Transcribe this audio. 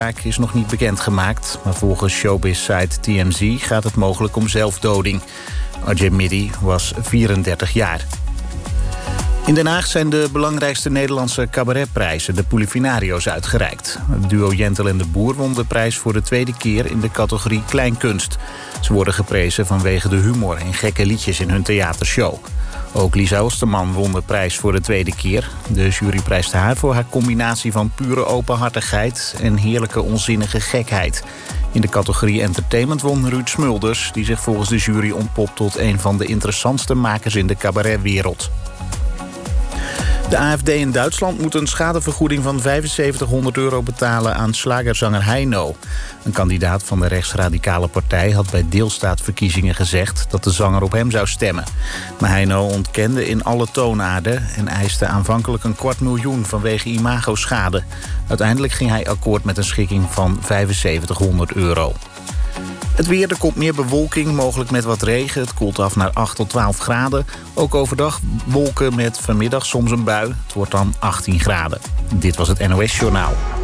is nog niet bekendgemaakt, maar volgens showbiz-site TMZ gaat het mogelijk om zelfdoding. Ajay Midi was 34 jaar. In Den Haag zijn de belangrijkste Nederlandse cabaretprijzen, de Polifinario's, uitgereikt. Het duo Jentel en de Boer won de prijs voor de tweede keer in de categorie kleinkunst. Ze worden geprezen vanwege de humor en gekke liedjes in hun theatershow. Ook Lisa Osterman won de prijs voor de tweede keer. De jury prijst haar voor haar combinatie van pure openhartigheid en heerlijke onzinnige gekheid. In de categorie entertainment won Ruud Smulders, die zich volgens de jury ontpopt tot een van de interessantste makers in de cabaretwereld. De AFD in Duitsland moet een schadevergoeding van €7500 betalen aan slagerzanger Heino. Een kandidaat van de rechtsradicale partij had bij deelstaatverkiezingen gezegd dat de zanger op hem zou stemmen. Maar Heino ontkende in alle toonaarden en eiste aanvankelijk een $250.000 vanwege imagoschade. Uiteindelijk ging hij akkoord met een schikking van €7500. Het weer, er komt meer bewolking, mogelijk met wat regen. Het koelt af naar 8 tot 12 graden. Ook overdag wolken met vanmiddag soms een bui. Het wordt dan 18 graden. Dit was het NOS Journaal.